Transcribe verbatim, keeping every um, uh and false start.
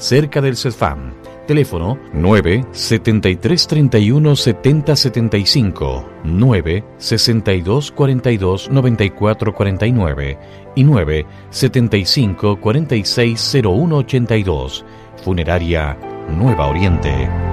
cerca del CESFAM. Teléfono nueve setenta y tres treinta y uno setenta setenta y cinco, nueve sesenta y dos cuarenta y dos noventa y cuatro cuarenta y nueve y nueve setenta y cinco cuarenta y seis cero uno ochenta y dos. Funeraria Nueva Oriente.